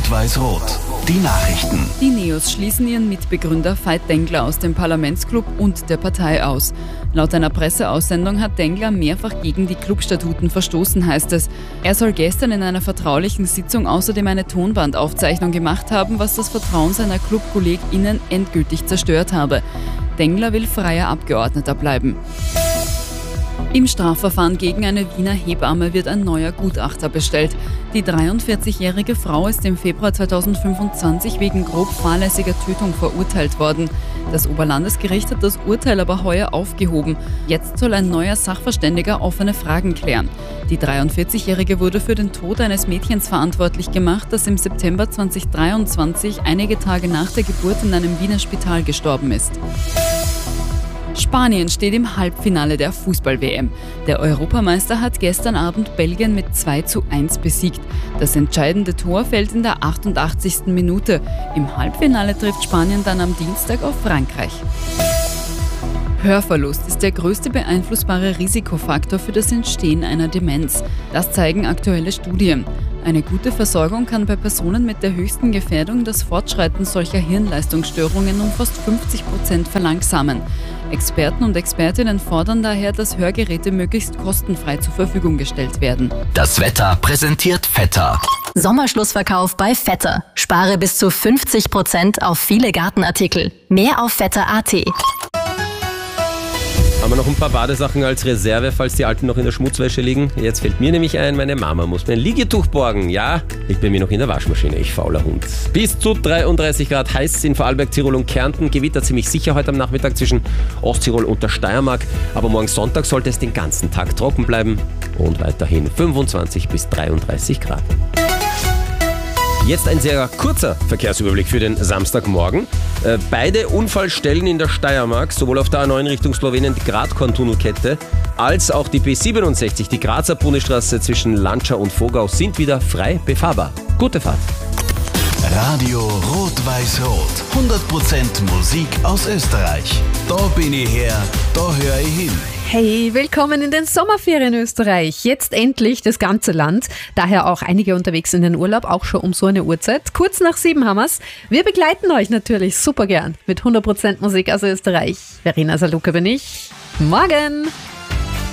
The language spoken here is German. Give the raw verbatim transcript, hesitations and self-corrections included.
Rot-Weiß-Rot. Die Nachrichten. Die Neos schließen ihren Mitbegründer Veit Dengler aus dem Parlamentsclub und der Partei aus. Laut einer Presseaussendung hat Dengler mehrfach gegen die Clubstatuten verstoßen, heißt es. Er soll gestern in einer vertraulichen Sitzung außerdem eine Tonbandaufzeichnung gemacht haben, was das Vertrauen seiner ClubkollegInnen endgültig zerstört habe. Dengler will freier Abgeordneter bleiben. Im Strafverfahren gegen eine Wiener Hebamme wird ein neuer Gutachter bestellt. Die dreiundvierzigjährige Frau ist im Februar zweitausendfünfundzwanzig wegen grob fahrlässiger Tötung verurteilt worden. Das Oberlandesgericht hat das Urteil aber heuer aufgehoben. Jetzt soll ein neuer Sachverständiger offene Fragen klären. Die dreiundvierzigjährige wurde für den Tod eines Mädchens verantwortlich gemacht, das im September zweitausenddreiundzwanzig, einige Tage nach der Geburt, in einem Wiener Spital gestorben ist. Spanien steht im Halbfinale der Fußball-W M. Der Europameister hat gestern Abend Belgien mit zwei zu eins besiegt. Das entscheidende Tor fällt in der achtundachtzigsten Minute. Im Halbfinale trifft Spanien dann am Dienstag auf Frankreich. Hörverlust ist der größte beeinflussbare Risikofaktor für das Entstehen einer Demenz. Das zeigen aktuelle Studien. Eine gute Versorgung kann bei Personen mit der höchsten Gefährdung das Fortschreiten solcher Hirnleistungsstörungen um fast fünfzig Prozent verlangsamen. Experten und Expertinnen fordern daher, dass Hörgeräte möglichst kostenfrei zur Verfügung gestellt werden. Das Wetter präsentiert Vetter. Sommerschlussverkauf bei Vetter. Spare bis zu fünfzig Prozent auf viele Gartenartikel. Mehr auf vetter punkt at. Haben wir noch ein paar Badesachen als Reserve, falls die alten noch in der Schmutzwäsche liegen? Jetzt fällt mir nämlich ein, meine Mama muss mir ein Liegetuch borgen. Ja, liegt bei mir noch in der Waschmaschine, ich fauler Hund. Bis zu dreiunddreißig Grad heiß in Vorarlberg, Tirol und Kärnten. Gewitter ziemlich sicher heute am Nachmittag zwischen Osttirol und der Steiermark. Aber morgen Sonntag sollte es den ganzen Tag trocken bleiben. Und weiterhin fünfundzwanzig bis dreiunddreißig Grad. Jetzt ein sehr kurzer Verkehrsüberblick für den Samstagmorgen. Äh, beide Unfallstellen in der Steiermark, sowohl auf der A neun Richtung Slowenien, die Gradkorn-Tunnelkette, als auch die B siebenundsechzig, die Grazer Bundesstraße zwischen Lanscha und Vogau, sind wieder frei befahrbar. Gute Fahrt. Radio Rot-Weiß-Rot. hundert Prozent Musik aus Österreich. Da bin ich her, da höre ich hin. Hey, willkommen in den Sommerferien Österreich. Jetzt endlich das ganze Land. Daher auch einige unterwegs in den Urlaub, auch schon um so eine Uhrzeit. Kurz nach sieben haben wir's. Wir begleiten euch natürlich super gern mit hundert Prozent Musik aus Österreich. Verena Saluka bin ich. Morgen!